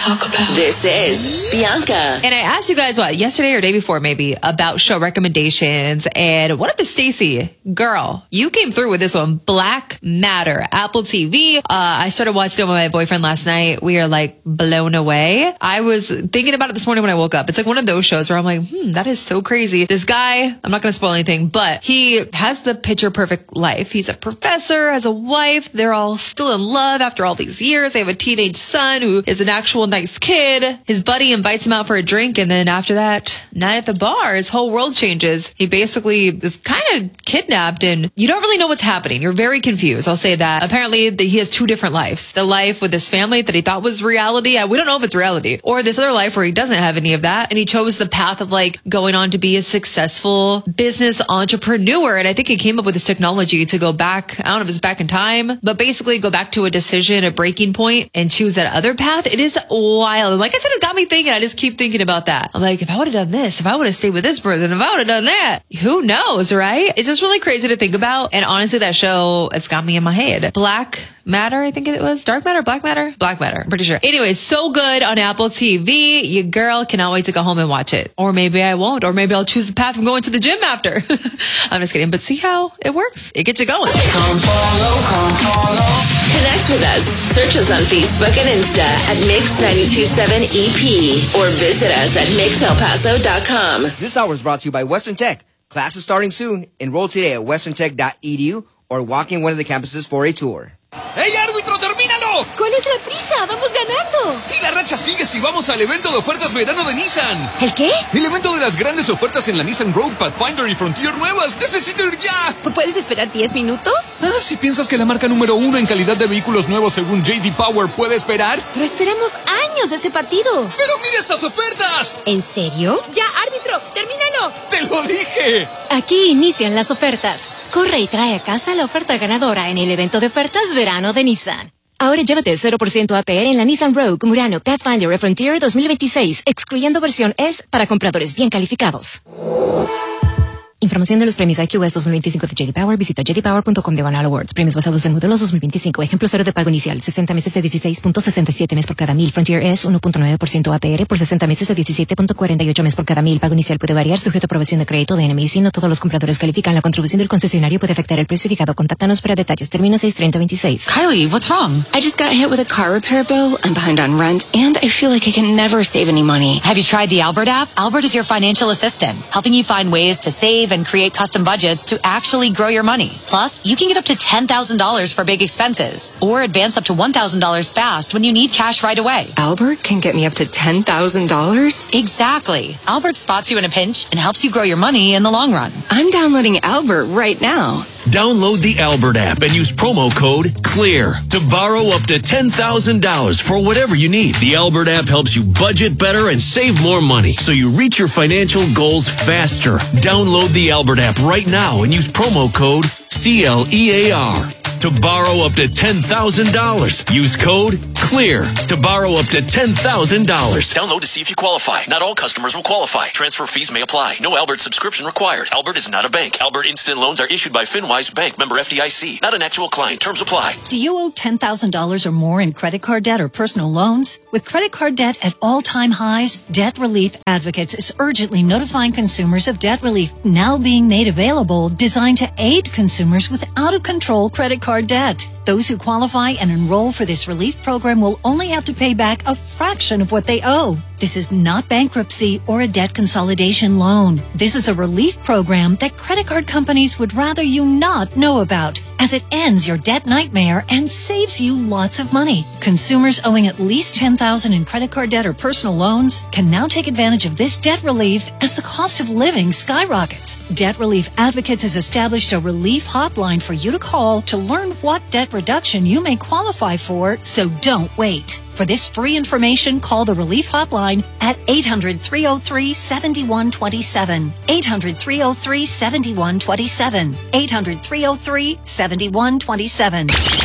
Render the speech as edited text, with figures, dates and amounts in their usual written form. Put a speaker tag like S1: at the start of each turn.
S1: talk about?
S2: This is Bianca.
S3: And I asked you guys, yesterday or day before maybe, about show recommendations. And what up to Stacey? Girl, you came through with this one. Black Matter, Apple TV. I started watching it with my boyfriend last night. We are like blown away. I was thinking about it this morning when I woke up. It's like one of those shows where I'm like, that is so crazy. This guy, I'm not going to spoil anything, but he has the picture perfect life. He's a professor, has a wife. They're all still in love after all these years. They have a teenage son who is an actual nice kid. His buddy invites him out for a drink, and then after that night at the bar, his whole world changes. He basically is kind of kidnapped, and you don't really know what's happening. You're very confused. I'll say that. Apparently, he has two different lives. The life with his family that he thought was reality. We don't know if it's reality. Or this other life where he doesn't have any of that, and he chose the path of like going on to be a successful business entrepreneur. And I think he came up with this technology to go back, I don't know if it's back in time, but basically go back to a decision, a breaking point, and choose that other path. It is wild. Like I said, it got me thinking. I just keep thinking about that. I'm like, if I would have done this, if I would have stayed with this person, if I would have done that, who knows, right? It's just really crazy to think about. And honestly, that show, it's got me in my head. Black Matter, I think it was. Dark Matter? Black Matter? Black Matter, I'm pretty sure. Anyways, so good on Apple TV. Your girl cannot wait to go home and watch it. Or maybe I won't. Or maybe I'll choose the path of going to the gym after. I'm just kidding. But see how it works? It gets you going.
S2: Come follow. Connect with us. Search us on Facebook and Insta at Mix927EP or visit us at MixElPaso.com.
S4: This hour is brought to you by Western Tech. Class is starting soon. Enroll today at westerntech.edu or walk in one of the campuses for a tour.
S5: ¡Hey, árbitro, termínalo!
S6: ¿Cuál es la prisa? ¡Vamos ganando!
S5: Y la racha sigue si vamos al evento de ofertas verano de Nissan.
S6: ¿El qué?
S5: El evento de las grandes ofertas en la Nissan Rogue, Pathfinder y Frontier nuevas. ¡Necesito ir ya!
S6: ¿Puedes esperar 10 minutos?
S5: Si piensas que la marca número 1 en calidad de vehículos nuevos según J.D. Power puede esperar.
S6: Pero esperamos años este partido.
S5: ¡Pero mira estas ofertas!
S6: ¿En serio? Ya, árbitro, termínalo.
S5: ¡Te lo dije!
S7: Aquí inician las ofertas. Corre y trae a casa la oferta ganadora en el evento de ofertas verano de Nissan. Ahora llévate 0% APR en la Nissan Rogue, Murano, Pathfinder y Frontier 2026, excluyendo versión S para compradores bien calificados. Información de los premios IQS 2025 de J.D. Power. Visita jdpower.com/awards. Premios basados en modelos 2025. Ejemplo 0 de pago inicial. 60 meses de 16.67 mes por cada 1000. Frontier es 1.9% APR por 60 meses de 17.48 mes por cada 1000. Pago inicial puede variar sujeto a aprobación de crédito de NMC. No todos los compradores califican. La contribución del concesionario puede afectar el precio fijado. Contáctanos para detalles. Término 6/30/26.
S1: Kylie, what's wrong? I just got hit with a car repair bill. I'm behind on rent, and I feel like I can never save any money.
S8: Have you tried the Albert app? Albert is your financial assistant, helping you find ways to save and create custom budgets to actually grow your money. Plus, you can get up to $10,000 for big expenses, or advance up to $1,000 fast when you need cash right away.
S1: Albert can get me up to $10,000?
S8: Exactly. Albert spots you in a pinch and helps you grow your money in the long run.
S1: I'm downloading Albert right now.
S9: Download the Albert app and use promo code CLEAR to borrow up to $10,000 for whatever you need. The Albert app helps you budget better and save more money so you reach your financial goals faster. Download the Albert app right now and use promo code CLEAR to borrow up to $10,000. Use code CLEAR to borrow up to $10,000.
S10: Download to see if you qualify. Not all customers will qualify. Transfer fees may apply. No Albert subscription required. Albert is not a bank. Albert Instant Loans are issued by FinWise Bank, member FDIC. Not an actual client. Terms apply.
S11: Do you owe $10,000 or more in credit card debt or personal loans? With credit card debt at all-time highs, Debt Relief Advocates is urgently notifying consumers of debt relief now being made available, designed to aid consumers with out-of-control credit card debt. Those who qualify and enroll for this relief program will only have to pay back a fraction of what they owe. This is not bankruptcy or a debt consolidation loan. This is a relief program that credit card companies would rather you not know about, as it ends your debt nightmare and saves you lots of money. Consumers owing at least $10,000 in credit card debt or personal loans can now take advantage of this debt relief as the cost of living skyrockets. Debt Relief Advocates has established a relief hotline for you to call to learn what debt reduction you may qualify for, so don't wait. For this free information, call the Relief Hotline at 800-303-7127. 800-303-7127. 800-303-7127.